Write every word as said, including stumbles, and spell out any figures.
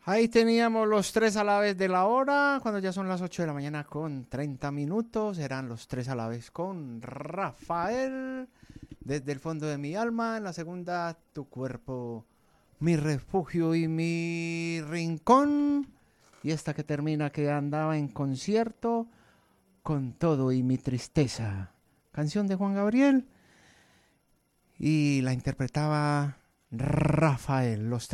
Ahí teníamos los tres a la vez de la hora, cuando ya son las ocho de la mañana con treinta minutos, eran los tres a la vez con Rafael, desde el fondo de mi alma, en la segunda, tu cuerpo, mi refugio y mi rincón, y esta que termina que andaba en concierto, con todo y mi tristeza, canción de Juan Gabriel, y la interpretaba Rafael, los